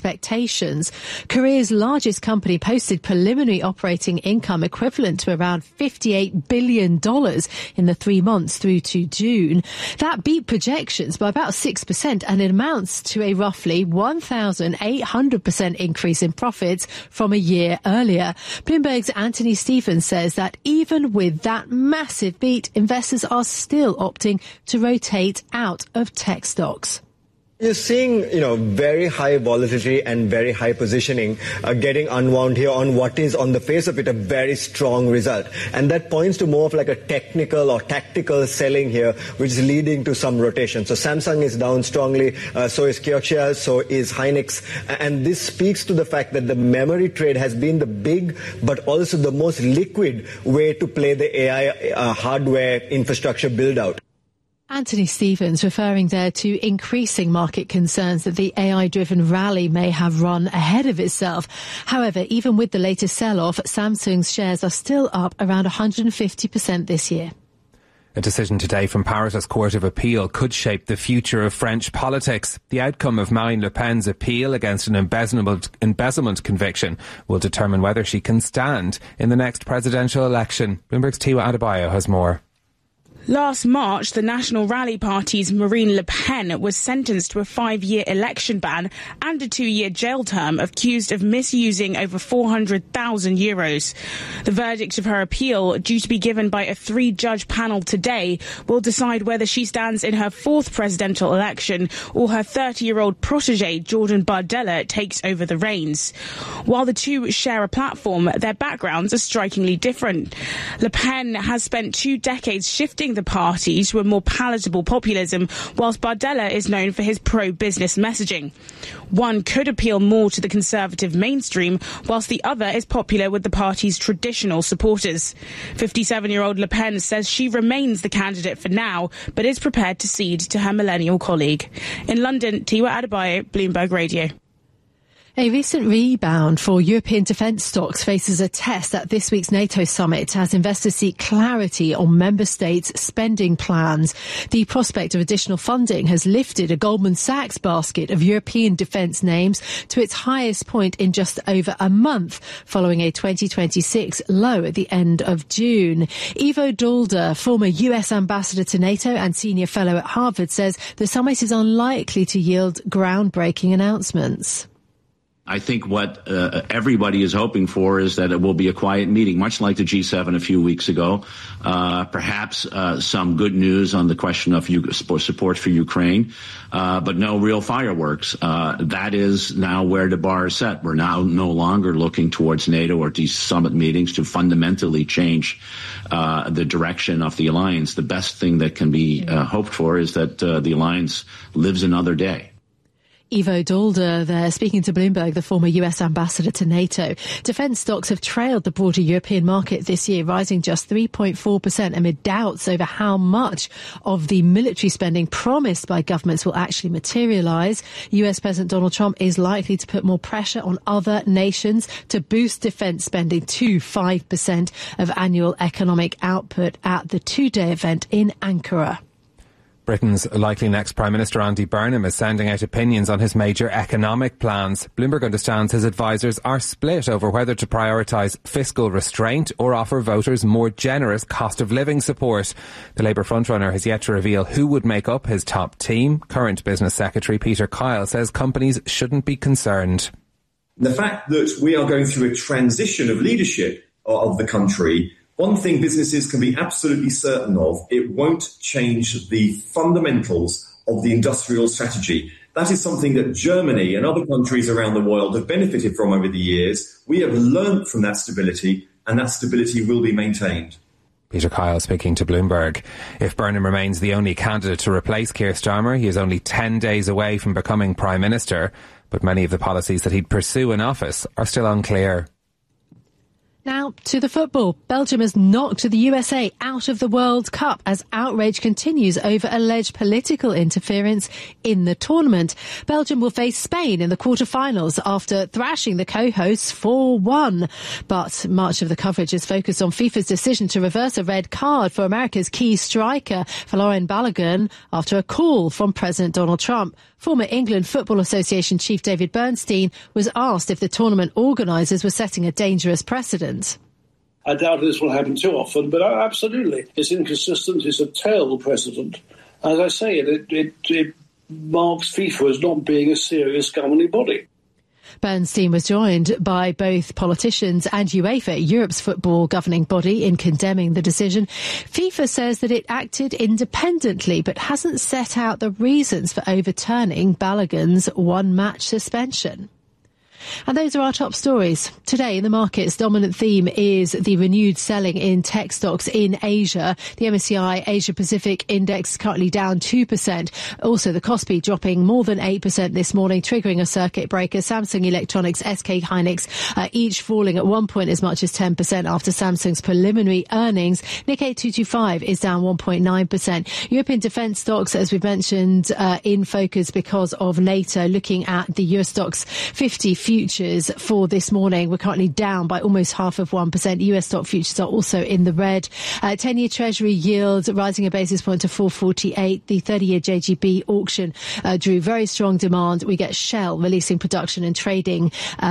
expectations. Korea's largest company posted preliminary operating income equivalent to around $58 billion in the 3 months through to June. That beat projections by about 6%, and it amounts to a roughly 1,800% increase in profits from a year earlier. Bloomberg's Anthony Stevens says that even with that massive beat, investors are still opting to rotate out of tech stocks. You're seeing, very high volatility and very high positioning getting unwound here on what is, on the face of it, a very strong result. And that points to more of like a technical or tactical selling here, which is leading to some rotation. So Samsung is down strongly, so is Kioxia, so is Hynix. And this speaks to the fact that the memory trade has been the big, but also the most liquid way to play the AI hardware infrastructure build out. Anthony Stevens referring there to increasing market concerns that the AI-driven rally may have run ahead of itself. However, even with the latest sell-off, Samsung's shares are still up around 150% this year. A decision today from Paris' Court of Appeal could shape the future of French politics. The outcome of Marine Le Pen's appeal against an embezzlement conviction will determine whether she can stand in the next presidential election. Bloomberg's Tiwa Adebayo has more. Last March, the National Rally Party's Marine Le Pen was sentenced to a 5-year election ban and a 2-year jail term, accused of misusing over €400,000. The verdict of her appeal, due to be given by a 3-judge panel today, will decide whether she stands in her 4th presidential election or her 30-year-old protege, Jordan Bardella, takes over the reins. While the two share a platform, their backgrounds are strikingly different. Le Pen has spent 2 decades shifting the party to a more palatable populism, whilst Bardella is known for his pro-business messaging. One could appeal more to the conservative mainstream, whilst the other is popular with the party's traditional supporters. 57-year-old Le Pen says she remains the candidate for now, but is prepared to cede to her millennial colleague. In London, Tiwa Adebayo, Bloomberg Radio. A recent rebound for European defence stocks faces a test at this week's NATO summit as investors seek clarity on member states' spending plans. The prospect of additional funding has lifted a Goldman Sachs basket of European defence names to its highest point in just over a month, following a 2026 low at the end of June. Ivo Dulder, former US ambassador to NATO and senior fellow at Harvard, says the summit is unlikely to yield groundbreaking announcements. I think what everybody is hoping for is that it will be a quiet meeting, much like the G7 a few weeks ago. Perhaps some good news on the question of support for Ukraine, but no real fireworks. That is now where the bar is set. We're now no longer looking towards NATO or these summit meetings to fundamentally change the direction of the alliance. The best thing that can be hoped for is that the alliance lives another day. Ivo Dulder there, speaking to Bloomberg, the former US ambassador to NATO. Defence stocks have trailed the broader European market this year, rising just 3.4% amid doubts over how much of the military spending promised by governments will actually materialise. US President Donald Trump is likely to put more pressure on other nations to boost defence spending to 5% of annual economic output at the 2-day event in Ankara. Britain's likely next Prime Minister Andy Burnham is sending out opinions on his major economic plans. Bloomberg understands his advisers are split over whether to prioritise fiscal restraint or offer voters more generous cost of living support. The Labour frontrunner has yet to reveal who would make up his top team. Current Business Secretary Peter Kyle says companies shouldn't be concerned. The fact that we are going through a transition of leadership of the country, one thing businesses can be absolutely certain of, it won't change the fundamentals of the industrial strategy. That is something that Germany and other countries around the world have benefited from over the years. We have learned from that stability, and that stability will be maintained. Peter Kyle speaking to Bloomberg. If Burnham remains the only candidate to replace Keir Starmer, he is only 10 days away from becoming Prime Minister, but many of the policies that he'd pursue in office are still unclear. Now to the football. Belgium has knocked the USA out of the World Cup as outrage continues over alleged political interference in the tournament. Belgium will face Spain in the quarter-finals after thrashing the co-hosts 4-1. But much of the coverage is focused on FIFA's decision to reverse a red card for America's key striker, Folarin Balogun, after a call from President Donald Trump. Former England Football Association chief David Bernstein was asked if the tournament organisers were setting a dangerous precedent. I doubt this will happen too often, but absolutely. It's inconsistent. It's a terrible precedent. As I say, it marks FIFA as not being a serious governing body. Bernstein was joined by both politicians and UEFA, Europe's football governing body, in condemning the decision. FIFA says that it acted independently but hasn't set out the reasons for overturning Balogun's one-match suspension. And those are our top stories. Today in the markets, dominant theme is the renewed selling in tech stocks in Asia. The MSCI Asia Pacific Index is currently down 2%. Also, the Kospi dropping more than 8% this morning, triggering a circuit breaker. Samsung Electronics, SK Hynix, each falling at one point as much as 10% after Samsung's preliminary earnings. Nikkei 225 is down 1.9%. European defence stocks, as we've mentioned, in focus because of NATO. Looking at the Euro Stoxx 50 futures for this morning, we're currently down by almost 0.5%. US stock futures are also in the red. 10-year Treasury yields rising a basis point to 4.48. The 30-year JGB auction drew very strong demand. We get Shell releasing production and trading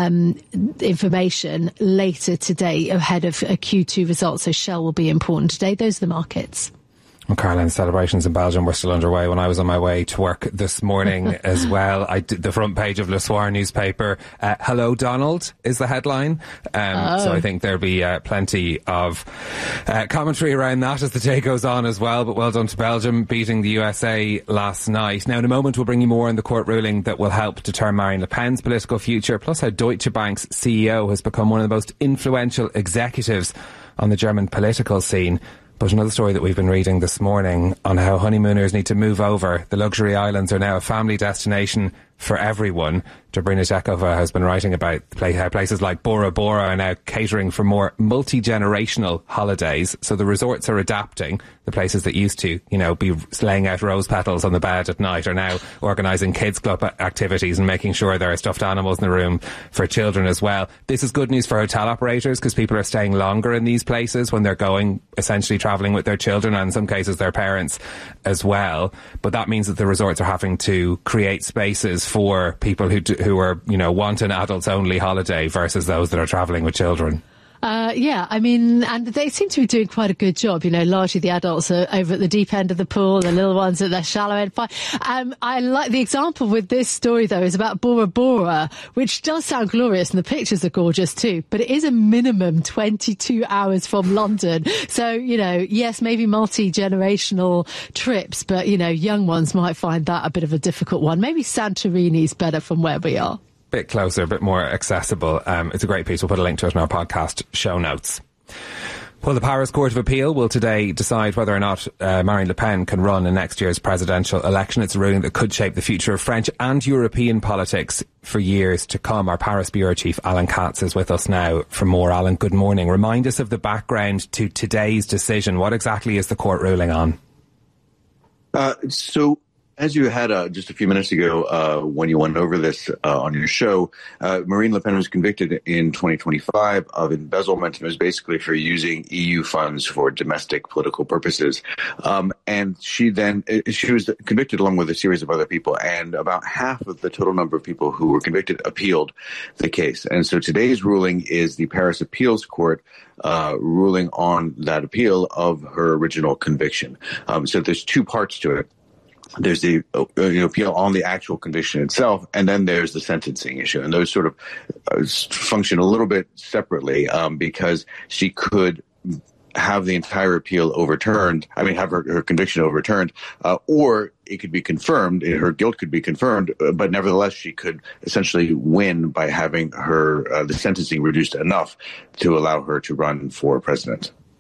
information later today ahead of Q2 results. So Shell will be important today. Those are the markets. Well, Caroline, celebrations in Belgium were still underway when I was on my way to work this morning as well. I did the front page of Le Soir newspaper. Hello, Donald is the headline. So I think there'll be plenty of commentary around that as the day goes on as well. But well done to Belgium beating the USA last night. Now, in a moment, we'll bring you more on the court ruling that will help determine Marine Le Pen's political future, plus how Deutsche Bank's CEO has become one of the most influential executives on the German political scene. But another story that we've been reading this morning on how honeymooners need to move over. The luxury islands are now a family destination for everyone. Dobrina Zekova has been writing about how places like Bora Bora are now catering for more multi-generational holidays. So the resorts are adapting. The places that used to, be laying out rose petals on the bed at night are now organising kids club activities and making sure there are stuffed animals in the room for children as well. This is good news for hotel operators because people are staying longer in these places when they're going, essentially travelling with their children and in some cases their parents as well. But that means that the resorts are having to create spaces for people who are, want an adults only holiday versus those that are travelling with children. And they seem to be doing quite a good job. Largely the adults are over at the deep end of the pool, the little ones at the shallow end. I like the example with this story, though, is about Bora Bora, which does sound glorious, and the pictures are gorgeous too, but it is a minimum 22 hours from London. So, yes, maybe multi-generational trips, but, young ones might find that a bit of a difficult one. Maybe Santorini's better from where we are. Bit closer, a bit more accessible. It's a great piece. We'll put a link to it in our podcast show notes. Well, the Paris Court of Appeal will today decide whether or not Marine Le Pen can run in next year's presidential election. It's a ruling that could shape the future of French and European politics for years to come. Our Paris Bureau Chief Alan Katz is with us now for more. Alan, good morning. Remind us of the background to today's decision. What exactly is the court ruling on? As you had just a few minutes ago when you went over this on your show, Marine Le Pen was convicted in 2025 of embezzlement. It was basically for using EU funds for domestic political purposes. And she was convicted along with a series of other people. And about half of the total number of people who were convicted appealed the case. And so today's ruling is the Paris Appeals Court ruling on that appeal of her original conviction. So there's two parts to it. There's the appeal on the actual conviction itself, and then there's the sentencing issue. And those sort of function a little bit separately because she could have the entire appeal overturned, have her conviction overturned, or it could be confirmed, her guilt could be confirmed, but nevertheless she could essentially win by having her the sentencing reduced enough to allow her to run for president.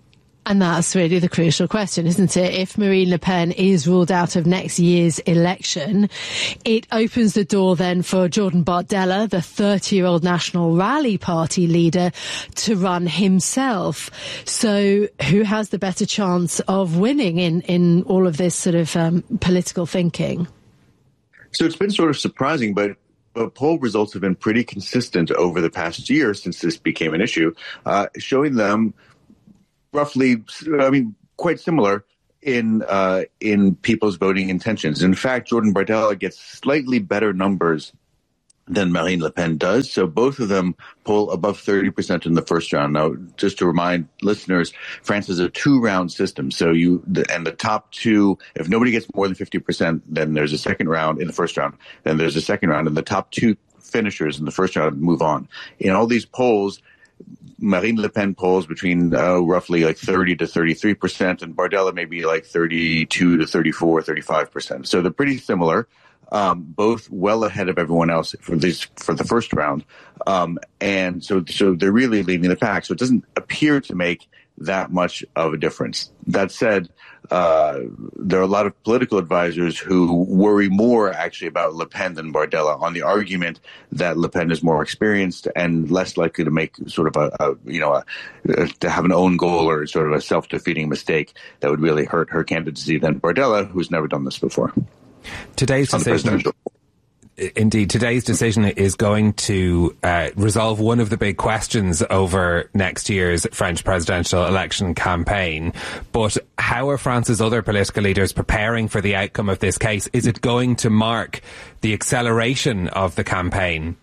And that's really the crucial question, isn't it? If Marine Le Pen is ruled out of next year's election, it opens the door then for Jordan Bardella, the 30-year-old National Rally Party leader, to run himself. So who has the better chance of winning in all of this sort of political thinking? So it's been sort of surprising, but poll results have been pretty consistent over the past year since this became an issue, showing them roughly, quite similar in people's voting intentions. In fact, Jordan Bardella gets slightly better numbers than Marine Le Pen does. So both of them poll above 30% in the first round. Now, just to remind listeners, France is a 2-round system. So the top two, if nobody gets more than 50%, then there's a second round in the first round. Then there's a second round, and the top two finishers in the first round move on. In all these polls, Marine Le Pen polls between roughly like 30 to 33%, and Bardella maybe like 32 to 34, 35%. So they're pretty similar, both well ahead of everyone else for the first round. And so they're really leading the pack. So it doesn't appear to make that much of a difference. That said, there are a lot of political advisors who worry more actually about Le Pen than Bardella, on the argument that Le Pen is more experienced and less likely to make sort of to have an own goal or sort of a self-defeating mistake that would really hurt her candidacy than Bardella, who's never done this before. Today's decision is going to resolve one of the big questions over next year's French presidential election campaign. But how are France's other political leaders preparing for the outcome of this case? Is it going to mark the acceleration of the campaign?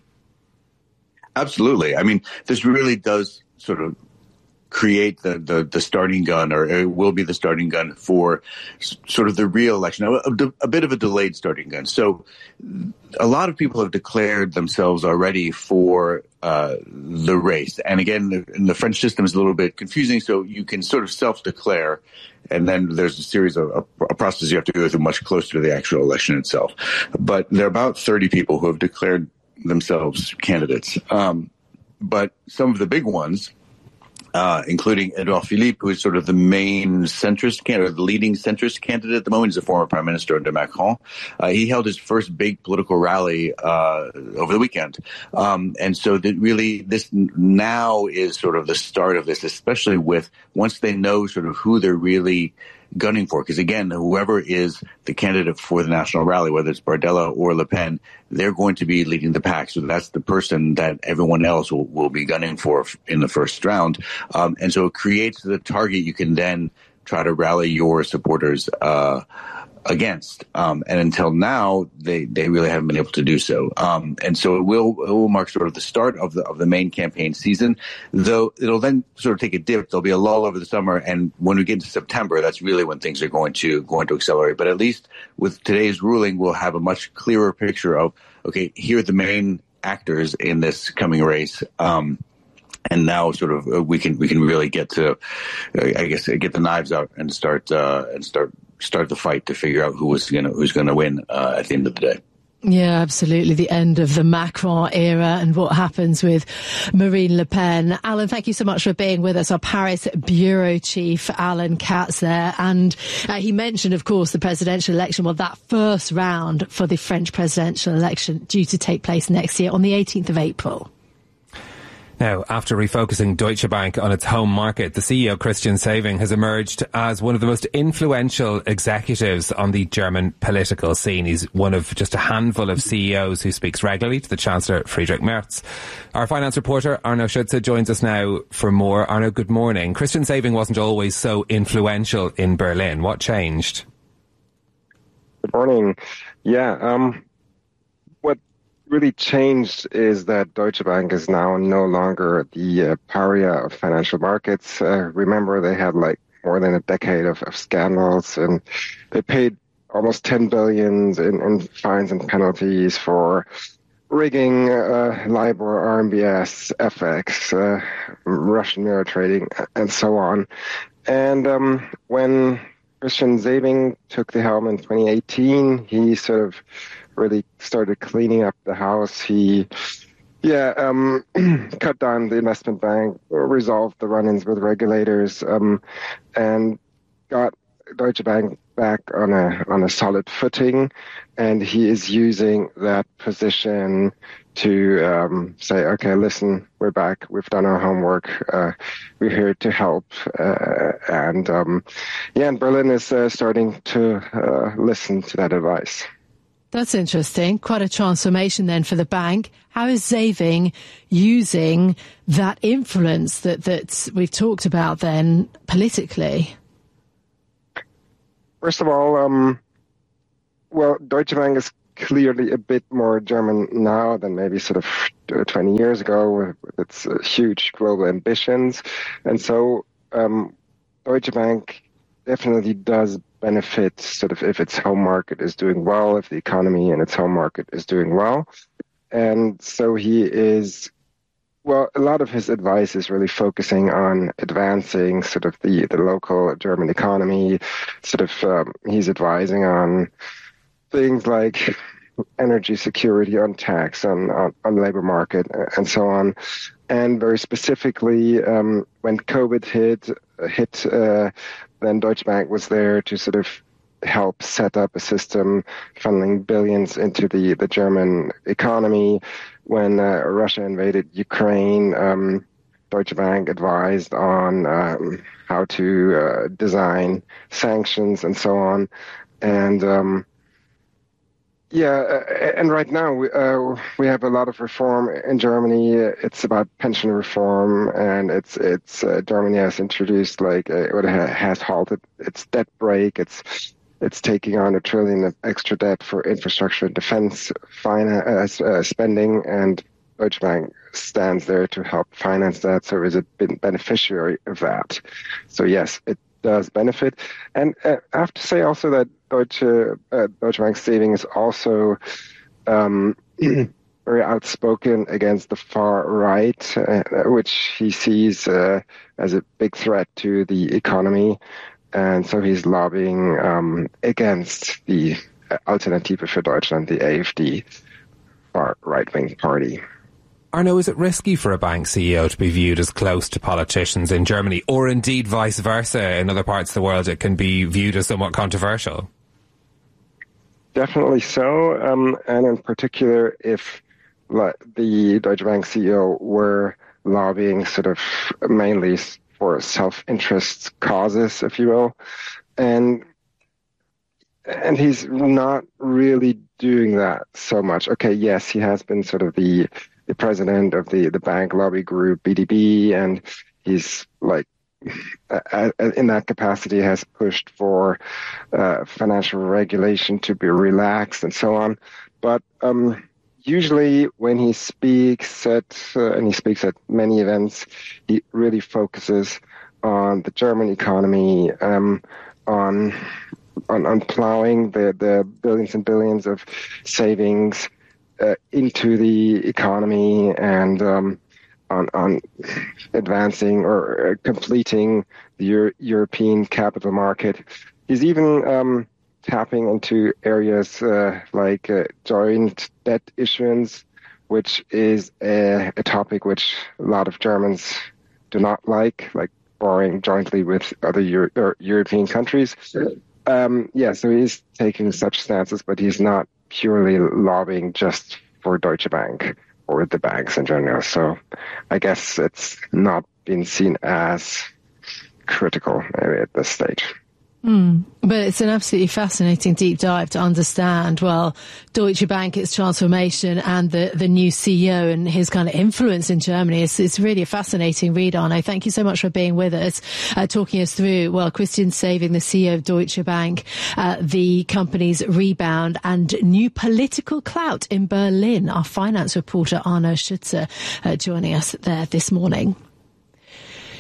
Absolutely. I mean, this really does sort of create the starting gun, or it will be the starting gun for sort of the real election, a bit of a delayed starting gun. So a lot of people have declared themselves already for the race. And again, the French system is a little bit confusing, so you can sort of self-declare, and then there's a series of a process you have to go through much closer to the actual election itself. But there are about 30 people who have declared themselves candidates. But some of the big ones, including Edouard Philippe, who is sort of the main centrist candidate, the leading centrist candidate at the moment. He's a former prime minister under Macron. He held his first big political rally over the weekend. And so this now is sort of the start of this, especially with once they know sort of who they're really gunning for. Because again, whoever is the candidate for the national rally, whether it's Bardella or Le Pen, they're going to be leading the pack. So that's the person that everyone else will be gunning for in the first round. And so it creates the target you can then try to rally your supporters against. And until now, they really haven't been able to do so. And so it will mark sort of the start of the main campaign season, though it'll then sort of take a dip. There'll be a lull over the summer. And when we get into September, that's really when things are going to accelerate. But at least with today's ruling, we'll have a much clearer picture of, okay, here are the main actors in this coming race. And now sort of we can really get to, I guess, get the knives out and start the fight to figure out who's going to win at the end of the day. Yeah, absolutely. The end of the Macron era and what happens with Marine Le Pen. Alan, thank you so much for being with us. Our Paris bureau chief, Alan Katz there. And he mentioned, of course, the presidential election. Well, that first round for the French presidential election due to take place next year on the 18th of April. Now, after refocusing Deutsche Bank on its home market, the CEO, Christian Sewing, has emerged as one of the most influential executives on the German political scene. He's one of just a handful of CEOs who speaks regularly to the Chancellor, Friedrich Merz. Our finance reporter, Arno Schütze, joins us now for more. Arno, good morning. Christian Sewing wasn't always so influential in Berlin. What changed? Good morning. Yeah, what really changed is that Deutsche Bank is now no longer the pariah of financial markets. Remember, they had like more than a decade of scandals, and they paid almost 10 billion in fines and penalties for rigging, LIBOR, RMBS, FX, Russian mirror trading, and so on. And when Christian Sewing took the helm in 2018, he sort of really started cleaning up the house. He Yeah, cut down the investment bank, resolved the run-ins with regulators, and got Deutsche Bank back on a solid footing, and he is using that position to say, okay, listen, we're back, we've done our homework, we're here to help, and Berlin is starting to listen to that advice. That's interesting. Quite a transformation then for the bank. How is Saving using that influence that we've talked about then politically? First of all, Deutsche Bank is clearly a bit more German now than maybe sort of 20 years ago with its huge global ambitions. And so Deutsche Bank definitely does benefit sort of if its home market is doing well, if the economy in its home market is doing well. And so he is, a lot of his advice is really focusing on advancing sort of the local German economy. Sort of he's advising on things like energy security, on tax, on labor market, and so on. And very specifically, when COVID hit, then Deutsche Bank was there to sort of help set up a system funneling billions into the German economy. When Russia invaded Ukraine, Deutsche Bank advised on how to design sanctions and so on. And and right now we have a lot of reform in Germany. It's about pension reform, and it's Germany has introduced has halted its debt brake. It's taking on $1 trillion of extra debt for infrastructure and defense spending, and Deutsche Bank stands there to help finance that. So is a beneficiary of that. So yes, it does benefit. And I have to say also that Deutsche Bank Saving is also very outspoken against the far right, which he sees as a big threat to the economy. And so he's lobbying against the Alternative für Deutschland, the AfD, far right-wing party. Arno, is it risky for a bank CEO to be viewed as close to politicians in Germany, or indeed vice versa? In other parts of the world, it can be viewed as somewhat controversial. Definitely so, and in particular, if the Deutsche Bank CEO were lobbying sort of mainly for self-interest causes, if you will, and he's not really doing that so much. Okay, yes, he has been sort of the president of the bank lobby group BDB, and he's in that capacity has pushed for financial regulation to be relaxed and so on. But usually when he speaks and he speaks at many events, he really focuses on the German economy, on plowing the billions and billions of savings into the economy, and on advancing or completing the European capital market. He's even tapping into areas like joint debt issuance, which is a topic which a lot of Germans do not like borrowing jointly with other European countries. So he's taking such stances, but he's not purely lobbying just for Deutsche Bank or the banks in general. So I guess it's not been seen as critical maybe at this stage. But it's an absolutely fascinating deep dive to understand, Deutsche Bank, its transformation, and the new CEO and his kind of influence in Germany. It's really a fascinating read, Arno. Thank you so much for being with us, talking us through, Christian Saving, the CEO of Deutsche Bank, the company's rebound and new political clout in Berlin. Our finance reporter, Arno Schütze, joining us there this morning.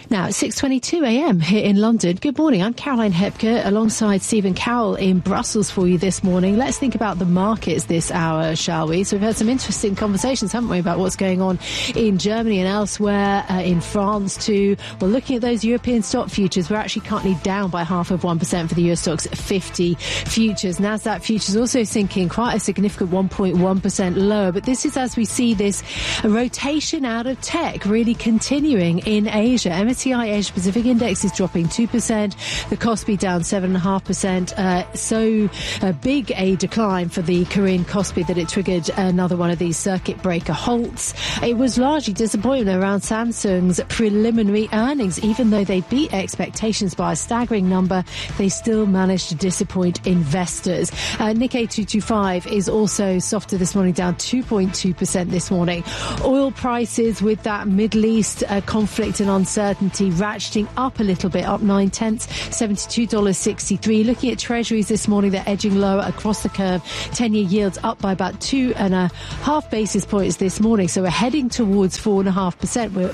Now, it's 6:22 a.m. here in London. Good morning. I'm Caroline Hepker alongside Stephen Carroll in Brussels for you this morning. Let's think about the markets this hour, shall we? So we've had some interesting conversations, haven't we, about what's going on in Germany and elsewhere, in France too. Well, looking at those European stock futures, we're actually currently down by 0.5% for the Euro Stoxx 50 futures. Nasdaq futures also sinking quite a significant 1.1% lower. But this is as we see this rotation out of tech really continuing in Asia. MSCI Asia Pacific Index is dropping 2%. The Kospi down 7.5%. So big a decline for the Korean Kospi that it triggered another one of these circuit breaker halts. It was largely disappointment around Samsung's preliminary earnings. Even though they beat expectations by a staggering number, they still managed to disappoint investors. Nikkei 225 is also softer this morning, down 2.2% this morning. Oil prices with that Middle East conflict and uncertainty ratcheting up a little bit, up 0.9, $72.63. Looking at treasuries this morning, they're edging lower across the curve. 10-year yields up by about 2.5 basis points this morning. So we're heading towards 4.5%. We're at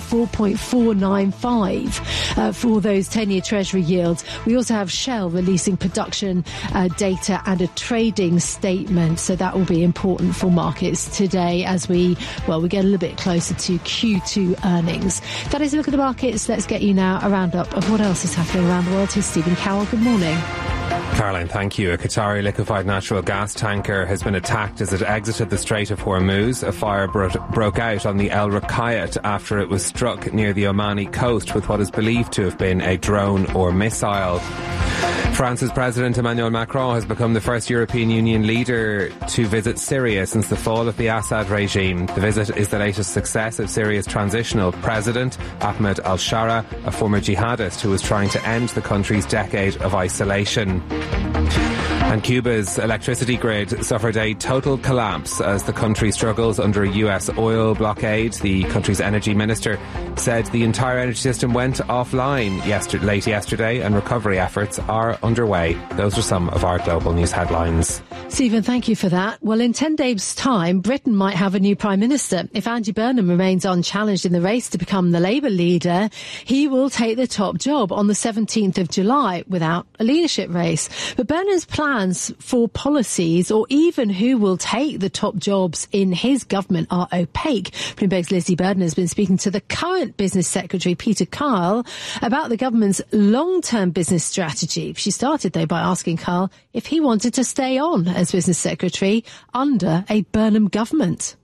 4.495 for those 10-year treasury yields. We also have Shell releasing production data and a trading statement. So that will be important for markets today as we get a little bit closer to Q2 earnings. That is a look at the markets. Let's get you now a roundup of what else is happening around the world. Here's Stephen Carroll. Good morning. Caroline, thank you. A Qatari liquefied natural gas tanker has been attacked as it exited the Strait of Hormuz. A fire broke out on the El Rukayat after it was struck near the Omani coast with what is believed to have been a drone or missile. France's President Emmanuel Macron has become the first European Union leader to visit Syria since the fall of the Assad regime. The visit is the latest success of Syria's transitional president, Ahmed al-Shara, a former jihadist who was trying to end the country's decade of isolation. And Cuba's electricity grid suffered a total collapse as the country struggles under a US oil blockade. The country's energy minister said the entire energy system went offline late yesterday and recovery efforts are underway. Those are some of our global news headlines. Stephen, thank you for that. Well, in 10 days' time, Britain might have a new Prime Minister. If Andy Burnham remains unchallenged in the race to become the Labour leader, he will take the top job on the 17th of July without a leadership race. But Burnham's plans for policies or even who will take the top jobs in his government are opaque. Bloomberg's Lizzie Burden has been speaking to the current Business Secretary, Peter Kyle, about the government's long-term business strategy. She started, though, by asking Kyle if he wanted to stay on as Business Secretary under a Burnham government.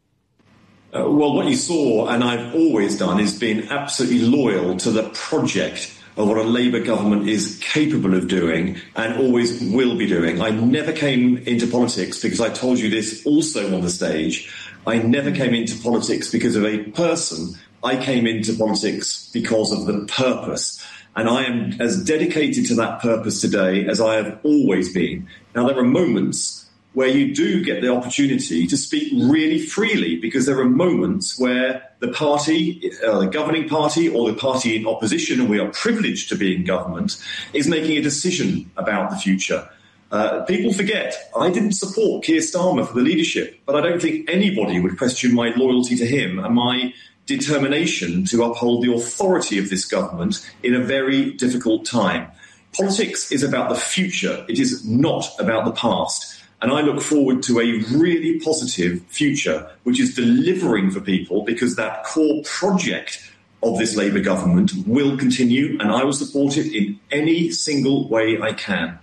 Well, what you saw, and I've always done, is been absolutely loyal to the project of what a Labour government is capable of doing and always will be doing. I never came into politics because I told you this also on the stage. I never came into politics because of a person. I came into politics because of the purpose. And I am as dedicated to that purpose today as I have always been. Now, there are moments where you do get the opportunity to speak really freely, because there are moments where the party, the governing party or the party in opposition, and we are privileged to be in government, is making a decision about the future. People forget, I didn't support Keir Starmer for the leadership, but I don't think anybody would question my loyalty to him and my determination to uphold the authority of this government in a very difficult time. Politics is about the future. It is not about the past. And I look forward to a really positive future, which is delivering for people, because that core project of this Labour government will continue, and I will support it in any single way I can.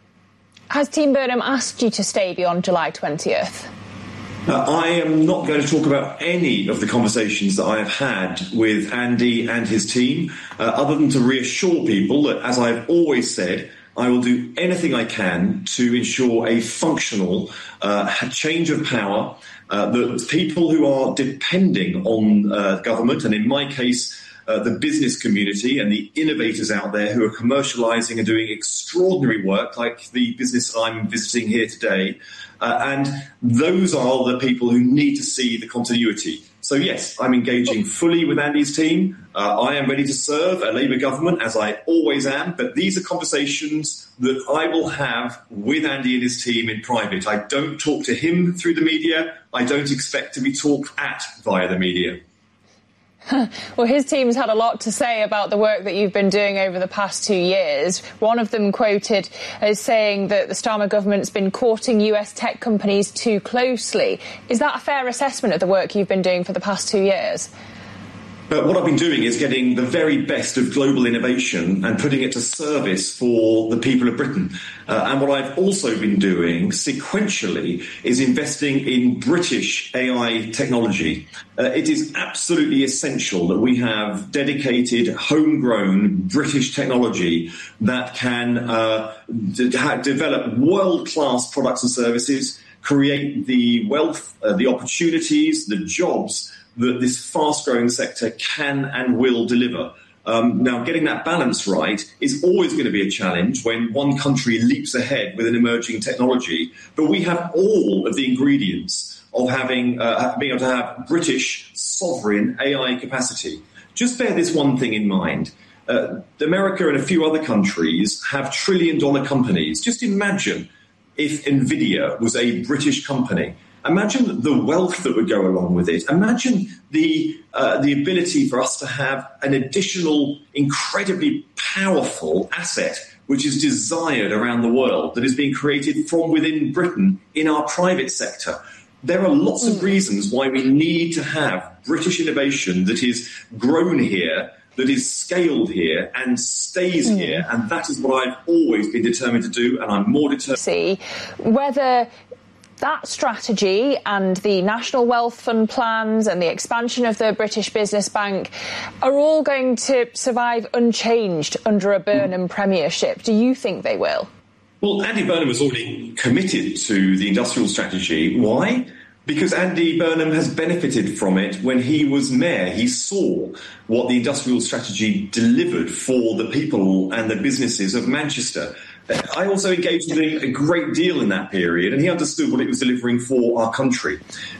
Has Team Burnham asked you to stay beyond July 20th? I am not going to talk about any of the conversations that I have had with Andy and his team, other than to reassure people that, as I've always said, I will do anything I can to ensure a functional change of power, that people who are depending on government, and in my case, the business community and the innovators out there who are commercialising and doing extraordinary work, like the business I'm visiting here today, and those are the people who need to see the continuity. So yes, I'm engaging fully with Andy's team. I am ready to serve a Labour government, as I always am, but these are conversations that I will have with Andy and his team in private. I don't talk to him through the media. I don't expect to be talked at via the media. Well, his team's had a lot to say about the work that you've been doing over the past 2 years. One of them quoted as saying that the Starmer government's been courting US tech companies too closely. Is that a fair assessment of the work you've been doing for the past 2 years? But what I've been doing is getting the very best of global innovation and putting it to service for the people of Britain. And what I've also been doing sequentially is investing in British AI technology. It is absolutely essential that we have dedicated, homegrown British technology that can develop world-class products and services, create the wealth, the opportunities, the jobs that this fast-growing sector can and will deliver. Now, getting that balance right is always going to be a challenge when one country leaps ahead with an emerging technology. But we have all of the ingredients of being able to have British sovereign AI capacity. Just bear this one thing in mind. America and a few other countries have trillion-dollar companies. Just imagine if NVIDIA was a British company. Imagine the wealth that would go along with it. Imagine the ability for us to have an additional, incredibly powerful asset which is desired around the world, that is being created from within Britain in our private sector. There are lots of reasons why we need to have British innovation that is grown here, that is scaled here and stays here. And that is what I've always been determined to do, and I'm more determined. See whether that strategy and the National Wealth Fund plans and the expansion of the British Business Bank are all going to survive unchanged under a Burnham premiership. Do you think they will? Well, Andy Burnham has already committed to the industrial strategy. Why? Because Andy Burnham has benefited from it when he was mayor. He saw what the industrial strategy delivered for the people and the businesses of Manchester. I also engaged with him a great deal in that period, and he understood what it was delivering for our country.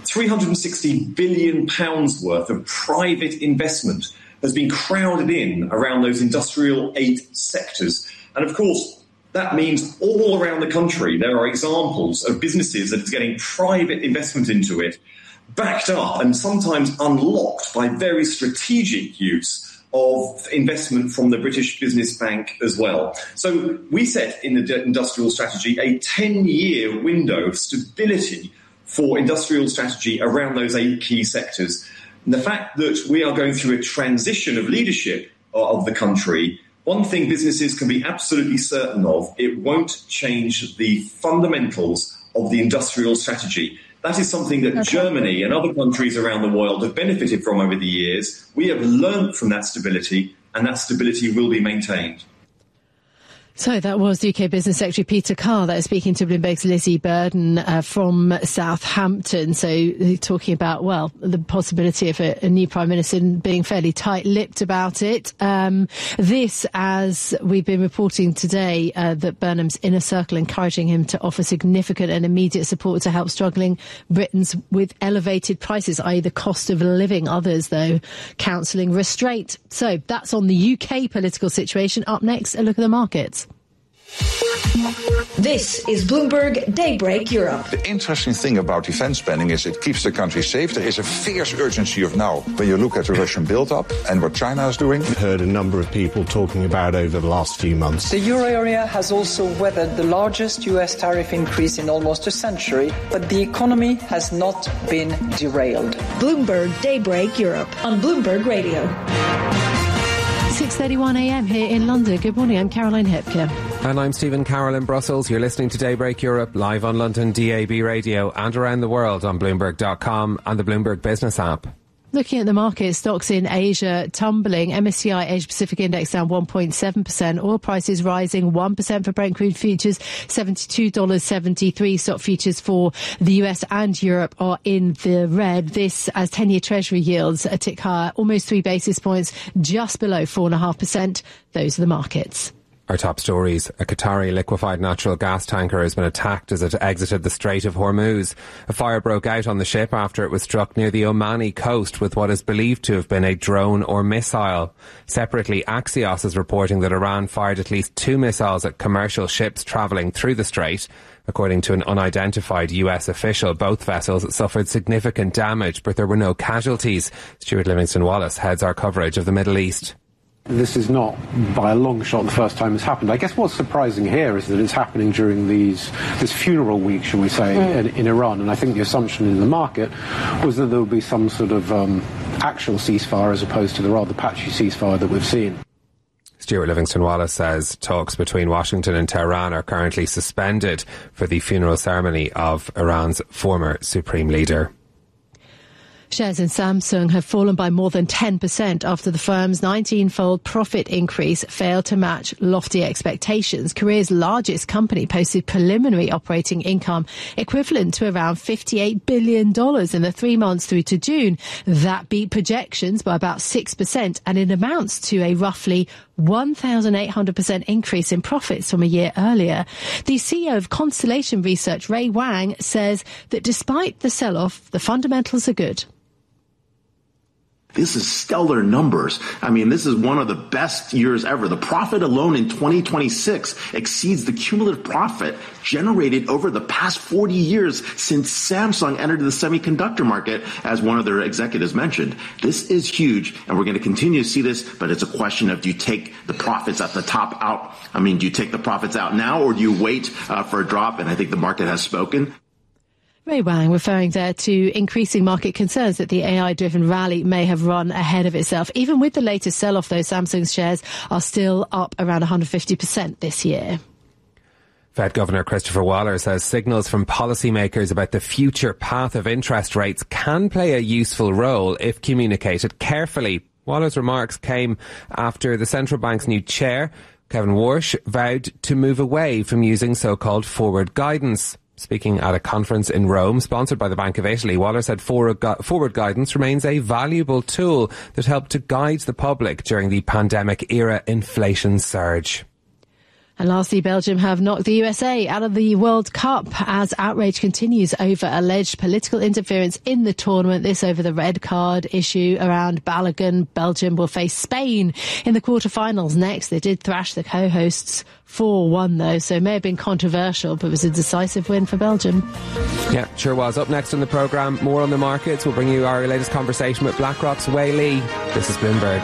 £360 billion worth of private investment has been crowded in around those industrial 8 sectors. And of course, that means all around the country there are examples of businesses that are getting private investment into it, backed up and sometimes unlocked by very strategic use of investment from the British Business Bank as well. So we set in the industrial strategy a 10-year window of stability for industrial strategy around those 8 key sectors. And the fact that we are going through a transition of leadership of the country, one thing businesses can be absolutely certain of, it won't change the fundamentals of the industrial strategy. That is something that Germany and other countries around the world have benefited from over the years. We have learned from that stability, and that stability will be maintained. So that was UK Business Secretary Peter Carr that was speaking to Bloomberg's Lizzie Burden from Southampton. So talking about, well, the possibility of a new Prime Minister being fairly tight-lipped about it. This, as we've been reporting today, that Burnham's inner circle encouraging him to offer significant and immediate support to help struggling Britons with elevated prices, i.e. the cost of living. Others, though, counselling restraint. So that's on the UK political situation. Up next, a look at the markets. This is Bloomberg Daybreak Europe. The interesting thing about defense spending is it keeps the country safe. There is a fierce urgency of now when you look at the Russian build-up and what China is doing. We've heard a number of people talking about over the last few months. The euro area has also weathered the largest US tariff increase in almost a century, but the economy has not been derailed. Bloomberg Daybreak Europe on Bloomberg Radio. 6:31 a.m. here in London. Good morning, I'm Caroline Hepker. And I'm Stephen Carroll in Brussels. You're listening to Daybreak Europe live on London DAB radio and around the world on Bloomberg.com and the Bloomberg Business app. Looking at the market, stocks in Asia tumbling. MSCI Asia Pacific Index down 1.7%. Oil prices rising 1% for Brent crude futures, $72.73. Stock futures for the US and Europe are in the red. This as 10-year Treasury yields a tick higher, almost 3 basis points, just below 4.5%. Those are the markets. Our top stories. A Qatari liquefied natural gas tanker has been attacked as it exited the Strait of Hormuz. A fire broke out on the ship after it was struck near the Omani coast with what is believed to have been a drone or missile. Separately, Axios is reporting that Iran fired at least 2 missiles at commercial ships travelling through the strait. According to an unidentified US official, both vessels suffered significant damage, but there were no casualties. Stuart Livingston-Wallace heads our coverage of the Middle East. This is not, by a long shot, the first time it's happened. I guess what's surprising here is that it's happening during this funeral week, shall we say, in Iran. And I think the assumption in the market was that there would be some sort of actual ceasefire as opposed to the rather patchy ceasefire that we've seen. Stuart Livingston-Wallace says talks between Washington and Tehran are currently suspended for the funeral ceremony of Iran's former supreme leader. Shares in Samsung have fallen by more than 10% after the firm's 19-fold profit increase failed to match lofty expectations. Korea's largest company posted preliminary operating income equivalent to around $58 billion in the 3 months through to June. That beat projections by about 6%, and it amounts to a roughly 1,800% increase in profits from a year earlier. The CEO of Constellation Research, Ray Wang, says that despite the sell-off, the fundamentals are good. This is stellar numbers. I mean, this is one of the best years ever. The profit alone in 2026 exceeds the cumulative profit generated over the past 40 years since Samsung entered the semiconductor market, as one of their executives mentioned. This is huge, and we're going to continue to see this, but it's a question of, do you take the profits at the top out? I mean, do you take the profits out now, or do you wait for a drop? And I think the market has spoken. Ray Wang referring there to increasing market concerns that the AI-driven rally may have run ahead of itself. Even with the latest sell-off, though, Samsung's shares are still up around 150% this year. Fed Governor Christopher Waller says signals from policymakers about the future path of interest rates can play a useful role if communicated carefully. Waller's remarks came after the central bank's new chair, Kevin Warsh, vowed to move away from using so-called forward guidance. Speaking at a conference in Rome, sponsored by the Bank of Italy, Waller said forward guidance remains a valuable tool that helped to guide the public during the pandemic-era inflation surge. And lastly, Belgium have knocked the USA out of the World Cup as outrage continues over alleged political interference in the tournament. This over the red card issue around Balogun. Belgium will face Spain in the quarterfinals next. They did thrash the co-hosts 4-1 though, so it may have been controversial, but it was a decisive win for Belgium. Yeah, sure was. Up next on the programme, more on the markets. We'll bring you our latest conversation with BlackRock's Wei Li. This is Bloomberg.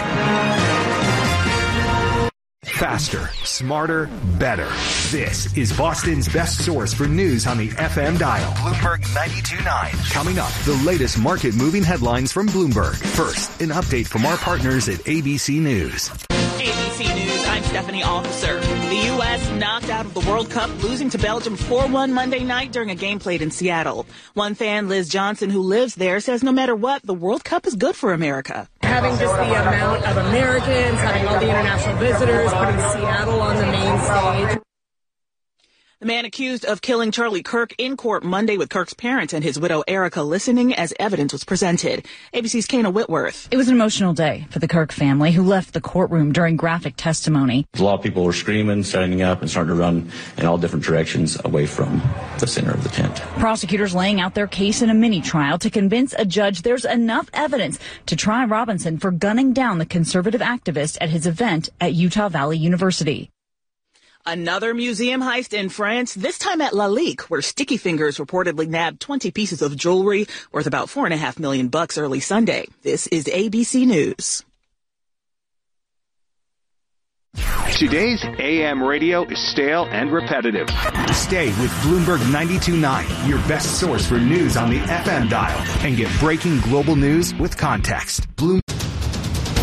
Faster, smarter, better. This is Boston's best source for news on the FM dial. Bloomberg 92.9. Coming up, the latest market-moving headlines from Bloomberg. First, an update from our partners at ABC News. ABC News, I'm Stephanie Officer. The U.S. knocked out of the World Cup, losing to Belgium 4-1 Monday night during a game played in Seattle. One fan, Liz Johnson, who lives there, says no matter what, the World Cup is good for America. Having just the amount of Americans, having all the international visitors, putting Seattle on the main stage. The man accused of killing Charlie Kirk in court Monday with Kirk's parents and his widow Erica listening as evidence was presented. ABC's Kana Whitworth. It was an emotional day for the Kirk family, who left the courtroom during graphic testimony. A lot of people were screaming, standing up, and starting to run in all different directions away from the center of the tent. Prosecutors laying out their case in a mini-trial to convince a judge there's enough evidence to try Robinson for gunning down the conservative activist at his event at Utah Valley University. Another museum heist in France, this time at Lalique, where Sticky Fingers reportedly nabbed 20 pieces of jewelry worth about $4.5 million early Sunday. This is ABC News. Today's AM radio is stale and repetitive. Stay with Bloomberg 92.9, your best source for news on the FM dial, and get breaking global news with context. Bloomberg.